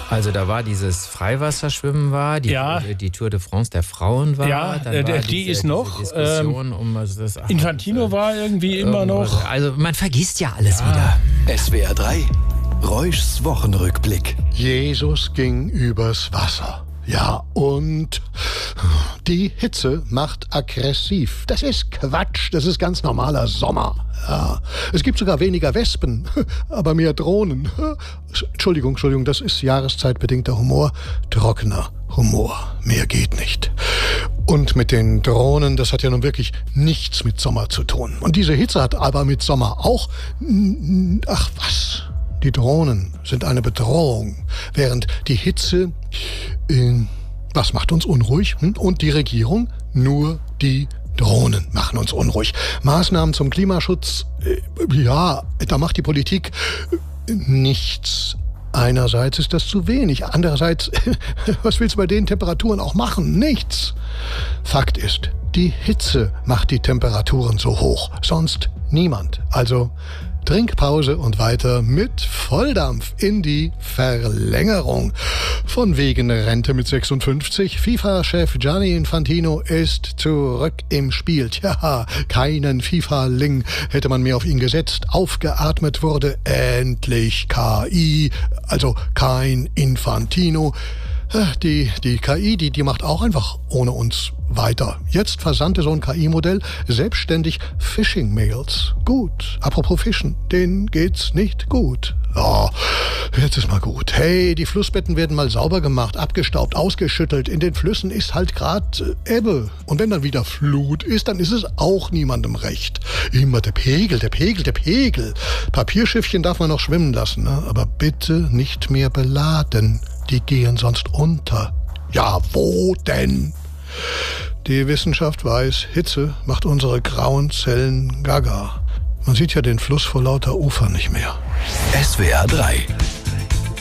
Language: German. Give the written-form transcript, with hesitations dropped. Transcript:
Also da war dieses Freiwasserschwimmen die Tour de France der Frauen war. Ja, dann war die ist diese noch. Diskussion Infantino war irgendwie immer noch. Also man vergisst ja alles wieder. SWR 3, Reuschs Wochenrückblick. Jesus ging übers Wasser. Ja, und die Hitze macht aggressiv. Das ist Quatsch, das ist ganz normaler Sommer. Ja, es gibt sogar weniger Wespen, aber mehr Drohnen. Entschuldigung, das ist jahreszeitbedingter Humor. Trockener Humor, mehr geht nicht. Und mit den Drohnen, das hat ja nun wirklich nichts mit Sommer zu tun. Und diese Hitze hat aber mit Sommer auch... Ach was... Die Drohnen sind eine Bedrohung, während die Hitze, was macht uns unruhig? Und die Regierung? Nur die Drohnen machen uns unruhig. Maßnahmen zum Klimaschutz, da macht die Politik nichts. Einerseits ist das zu wenig, andererseits, was willst du bei den Temperaturen auch machen? Nichts. Fakt ist, die Hitze macht die Temperaturen so hoch, sonst niemand. Also Trinkpause und weiter mit Volldampf in die Verlängerung. Von wegen Rente mit 56. FIFA-Chef Gianni Infantino ist zurück im Spiel. Tja, keinen FIFA-Ling hätte man mehr auf ihn gesetzt. Aufgeatmet wurde endlich KI, also kein Infantino. Die KI, die macht auch einfach ohne uns weiter. Jetzt versandte so ein KI-Modell selbstständig Phishing-Mails. Gut, apropos Fischen, denen geht's nicht gut. Ja, jetzt ist mal gut. Hey, die Flussbetten werden mal sauber gemacht, abgestaubt, ausgeschüttelt. In den Flüssen ist halt grad Ebbe. Und wenn dann wieder Flut ist, dann ist es auch niemandem recht. Immer der Pegel. Papierschiffchen darf man noch schwimmen lassen, ne? Aber bitte nicht mehr beladen. Die gehen sonst unter. Ja, wo denn? Die Wissenschaft weiß, Hitze macht unsere grauen Zellen gaga. Man sieht ja den Fluss vor lauter Ufer nicht mehr. SWR 3,